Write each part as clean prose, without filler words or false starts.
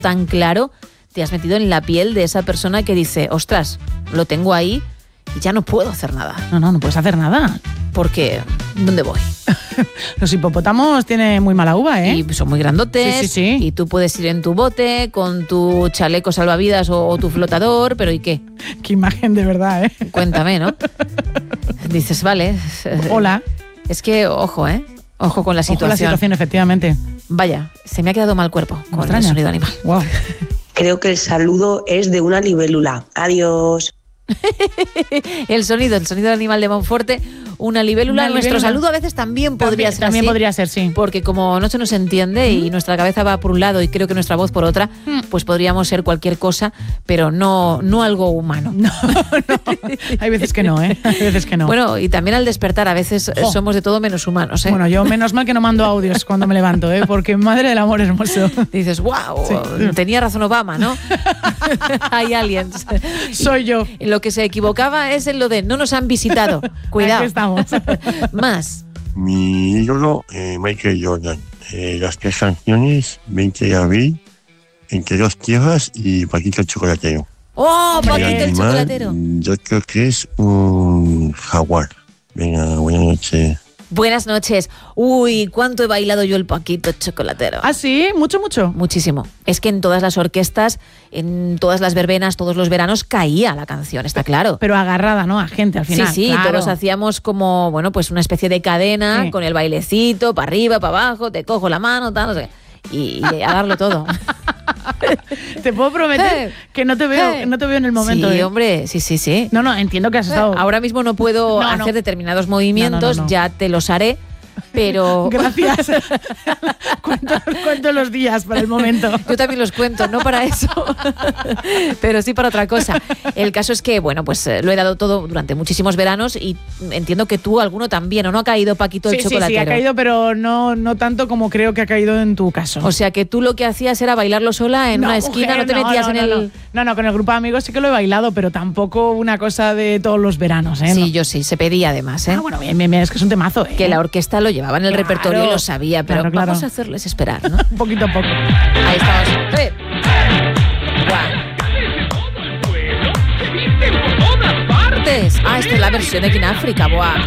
tan claro, te has metido en la piel de esa persona que dice, ostras, lo tengo ahí y ya no puedo hacer nada. No puedes hacer nada. Porque, ¿dónde voy? Los hipopótamos tienen muy mala uva, ¿eh? Y son muy grandotes. Sí. Y tú puedes ir en tu bote con tu chaleco salvavidas o tu flotador, pero ¿y qué? Qué imagen de verdad, ¿eh? Cuéntame, ¿no? Dices, vale. Hola. Es que, ojo, ¿eh? Ojo con la situación. Ojo con la situación, efectivamente. Vaya, se me ha quedado mal cuerpo con extraña. el sonido animal. Wow. Creo que el saludo es de una libélula. Adiós. el sonido del animal de Monforte, una libélula. Nuestro saludo a veces también podría ser también así. Podría ser, sí. Porque como no se nos entiende y nuestra cabeza va por un lado y creo que nuestra voz por otra, pues podríamos ser cualquier cosa, pero no algo humano. No. Hay veces que no, ¿eh? Hay veces que no. Bueno, y también al despertar a veces somos de todo menos humanos, ¿eh? Bueno, yo menos mal que no mando audios cuando me levanto, ¿eh? Porque madre del amor hermoso. Dices, wow, sí. Tenía razón Obama, ¿no? Hay aliens. Soy yo. Lo que se equivocaba es en lo de no nos han visitado. Cuidado. Aquí estamos. Más. Mi ídolo, Michael Jordan. Las 3 canciones, 20 de abril, Entre dos tierras y Paquito el chocolatero. ¡Oh, Paquito el animal, chocolatero! Yo creo que es un jaguar. Venga, buenas noches. Buenas noches. Uy, cuánto he bailado yo el Paquito chocolatero. ¿Ah, sí? ¿Mucho? Muchísimo. Es que en todas las orquestas, en todas las verbenas, todos los veranos caía la canción, está claro. Pero agarrada, ¿no? A gente al final. Sí, claro. Todos hacíamos como, bueno, pues una especie de cadena con el bailecito, para arriba, para abajo, te cojo la mano, tal, no sé qué. Y a darlo todo. Te puedo prometer que no te veo en el momento. Sí, hombre, sí. No, entiendo que has estado... Ahora mismo no puedo hacer determinados movimientos, no. ya te los haré, pero... Gracias. Cuento los días para el momento. Yo también los cuento, no para eso, pero sí para otra cosa. El caso es que, bueno, pues lo he dado todo durante muchísimos veranos y entiendo que tú alguno también, ¿o no ha caído Paquito el chocolatero? Sí, ha caído, pero no tanto como creo que ha caído en tu caso. O sea, que tú lo que hacías era bailarlo sola en una esquina, no te metías en el... No, con el grupo de amigos sí que lo he bailado, pero tampoco una cosa de todos los veranos, ¿eh? Sí, no. yo sí, se pedía además, ¿eh? Bueno, bien, es que es un temazo, ¿eh? Que la orquesta lo llevaba en el repertorio y lo sabía, pero claro. Vamos a hacerles esperar, ¿no? Poquito a poco. Ahí estamos. Esto es la versión de Kináfrica, ¡buah!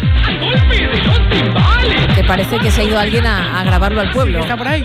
Que parece que se ha ido alguien a grabarlo al pueblo. ¿Está por ahí?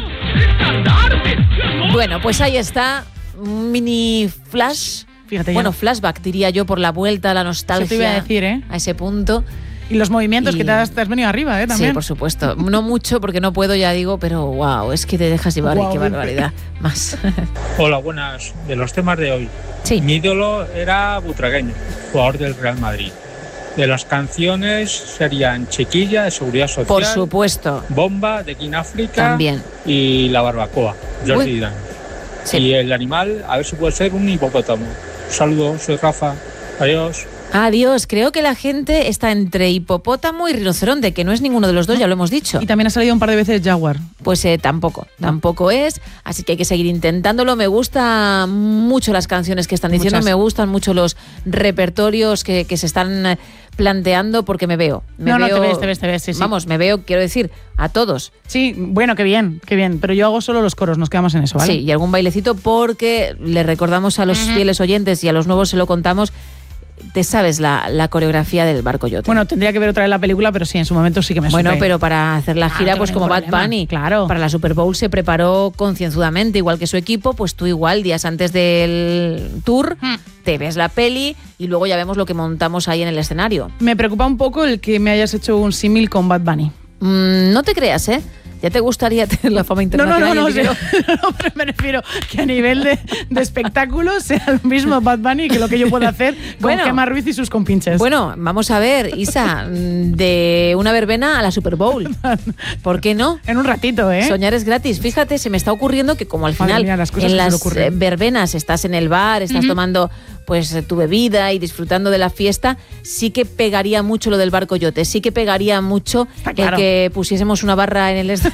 Bueno, pues ahí está, un mini flash. Fíjate ya. Bueno, flashback diría yo, por la vuelta, la nostalgia. Eso te iba a decir, ¿eh? A ese punto. Y los movimientos que te has venido arriba, ¿eh? También. Sí, por supuesto. No mucho porque no puedo, ya digo, pero wow, es que te dejas llevar y qué barbaridad. Más. Hola, buenas. De los temas de hoy. Sí. Mi ídolo era Butragueño, jugador del Real Madrid. De las canciones serían Chiquilla, de Seguridad Social. Por supuesto. Bomba, de Kináfrica. También. Y La Barbacoa, Jordi Dan. Sí. Y el animal, a ver si puede ser un hipopótamo. Un saludo, soy Rafa. Adiós. Adiós. Creo que la gente está entre hipopótamo y rinoceronte, que no es ninguno de los dos, ya lo hemos dicho. Y también ha salido un par de veces Jaguar. Pues tampoco es, así que hay que seguir intentándolo. Me gustan mucho las canciones que están diciendo, me gustan mucho los repertorios que se están planteando, porque me veo. Te ves, sí. Vamos, me veo, quiero decir, a todos. Sí, bueno, qué bien, pero yo hago solo los coros, nos quedamos en eso, ¿vale? Sí, y algún bailecito, porque le recordamos a los fieles oyentes y a los nuevos se lo contamos. Te sabes la coreografía del Barco-Yote. Bueno, tendría que ver otra vez la película, pero sí, en su momento sí que me supe. Bueno, pero para hacer la gira, pues como Bad Bunny, claro. Para la Super Bowl se preparó concienzudamente, igual que su equipo, pues tú igual, días antes del tour, te ves la peli y luego ya vemos lo que montamos ahí en el escenario. Me preocupa un poco el que me hayas hecho un símil con Bad Bunny. No te creas, ¿eh? ¿Ya te gustaría tener la fama internacional? No, pero me refiero que a nivel de espectáculo sea el mismo Bad Bunny que lo que yo puedo hacer con Gemma Ruiz y sus compinches. Bueno, vamos a ver, Isa, de una verbena a la Super Bowl. ¿Por qué no? En un ratito, ¿eh? Soñar es gratis. Fíjate, se me está ocurriendo que como al final en las verbenas estás en el bar, estás tomando pues tu bebida y disfrutando de la fiesta, sí que pegaría mucho lo del Barco-Yote, sí que pegaría mucho el que pusiésemos una barra en el escenario.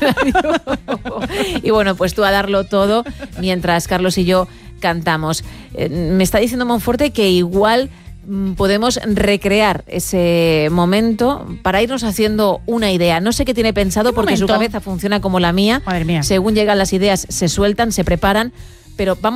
Y bueno, pues tú a darlo todo mientras Carlos y yo cantamos. Me está diciendo Monforte que igual podemos recrear ese momento para irnos haciendo una idea. No sé qué tiene pensado porque su cabeza funciona como la mía. Madre mía. Según llegan las ideas se sueltan, se preparan, pero vamos